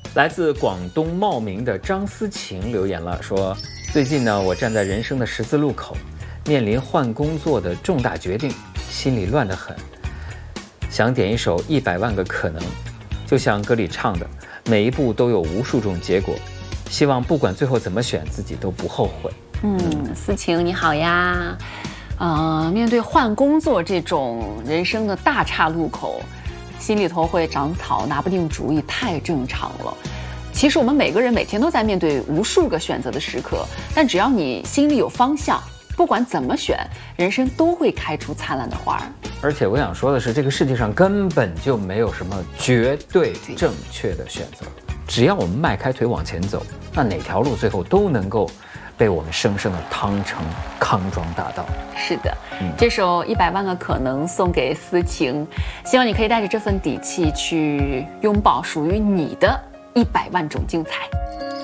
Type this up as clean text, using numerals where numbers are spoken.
来自广东茂名的张思晴留言了，说最近呢，我站在人生的十字路口，面临换工作的重大决定，心里乱得很。想点一首《100万个可能》，就像歌里唱的，每一步都有无数种结果，希望不管最后怎么选，自己都不后悔。 思晴你好呀，面对换工作这种人生的大岔路口，心里头会长草，拿不定主意，太正常了。其实我们每个人每天都在面对无数个选择的时刻，但只要你心里有方向，不管怎么选，人生都会开出灿烂的花儿。 而且我想说的是，这个世界上根本就没有什么绝对正确的选择，只要我们迈开腿往前走，那哪条路最后都能够被我们生生的趟成康庄大道。 是的，这首100万个可能送给思晴，希望你可以带着这份底气去拥抱属于你的100万种精彩。